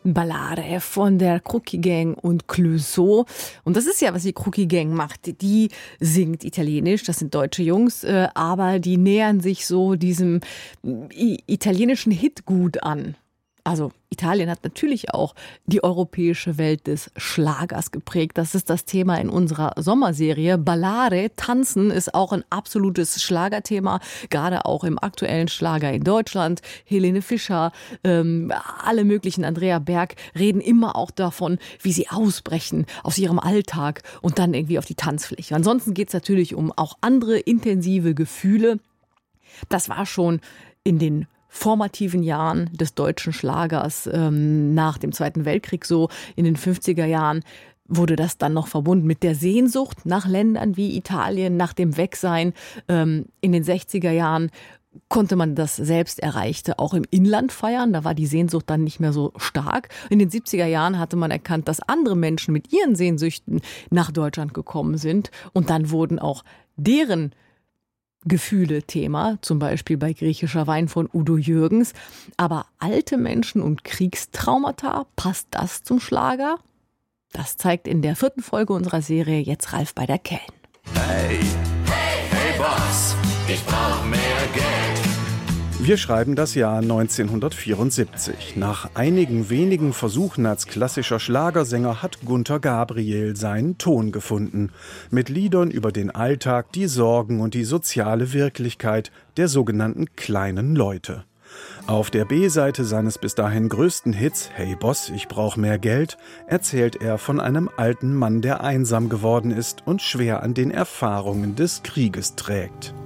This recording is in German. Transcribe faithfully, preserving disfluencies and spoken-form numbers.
Ballare von der Crookie Gang und Clouseau. Und das ist ja, was die Crookie Gang macht. Die singt Italienisch, das sind deutsche Jungs, äh, aber die nähern sich so diesem i- italienischen Hitgut an. Also Italien hat natürlich auch die europäische Welt des Schlagers geprägt. Das ist das Thema in unserer Sommerserie. Ballare, Tanzen, ist auch ein absolutes Schlagerthema, gerade auch im aktuellen Schlager in Deutschland. Helene Fischer, ähm, alle möglichen, Andrea Berg, reden immer auch davon, wie sie ausbrechen aus ihrem Alltag und dann irgendwie auf die Tanzfläche. Ansonsten geht es natürlich um auch andere intensive Gefühle. Das war schon in den formativen Jahren des deutschen Schlagers ähm, nach dem Zweiten Weltkrieg so. In den fünfziger Jahren wurde das dann noch verbunden mit der Sehnsucht nach Ländern wie Italien, nach dem Wegsein. Ähm, in den sechziger Jahren konnte man das Selbsterreichte auch im Inland feiern. Da war die Sehnsucht dann nicht mehr so stark. In den siebziger Jahren hatte man erkannt, dass andere Menschen mit ihren Sehnsüchten nach Deutschland gekommen sind. Und dann wurden auch deren Gefühle Thema, zum Beispiel bei Griechischer Wein von Udo Jürgens. Aber alte Menschen und Kriegstraumata, passt das zum Schlager? Das zeigt in der vierten Folge unserer Serie jetzt Ralf bei der Kellen. Hey, hey, hey Boss, ich brauch mehr Geld. Wir schreiben das Jahr neunzehnhundertvierundsiebzig. Nach einigen wenigen Versuchen als klassischer Schlagersänger hat Gunter Gabriel seinen Ton gefunden. Mit Liedern über den Alltag, die Sorgen und die soziale Wirklichkeit der sogenannten kleinen Leute. Auf der B-Seite seines bis dahin größten Hits »Hey Boss, ich brauch mehr Geld« erzählt er von einem alten Mann, der einsam geworden ist und schwer an den Erfahrungen des Krieges trägt.